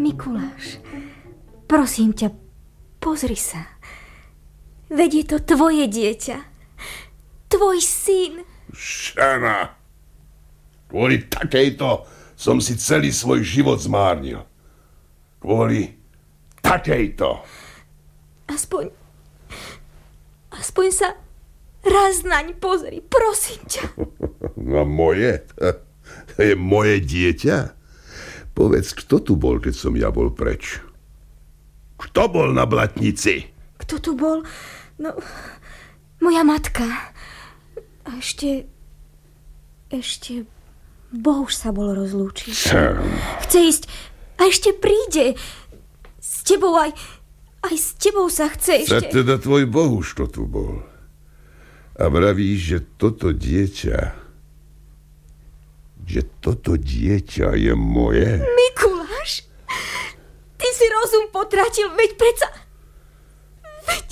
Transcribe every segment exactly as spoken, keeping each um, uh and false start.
Mikuláš, prosím ťa, pozri sa. Veď je to tvoje dieťa. Tvoj syn. Žena, kvôli takejto som si celý svoj život zmárnil. Kvôli takejto. Aspoň, aspoň sa raz naň pozri, prosím ťa. No moje? To je moje dieťa? Povedz, kto tu bol, keď som ja bol preč? Kto bol na blatnici? Kto tu bol? No, moja matka. A ešte... Ešte... Bohuž sa bol rozlúčiť. Chce ísť a ešte príde. S tebou aj... Aj s tebou sa chce ešte... Sa teda tvoj Bohuž to tu bol. A vravíš, že toto dieťa... Že toto dieťa je moje? Mikuláš, ty si rozum potratil, veď predsa... Veď...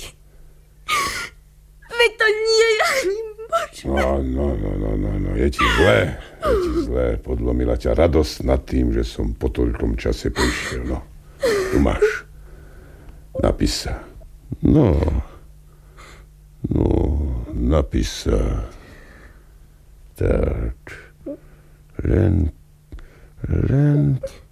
Veď to nie je ani možné. No, no, no, no, no, no, je ti zlé. Je ti zlé. Podlomila ťa radosť nad tým, že som po toľkom čase prišiel. No, tu máš. Napís sa. No, no, napís sa. Tak, len, len...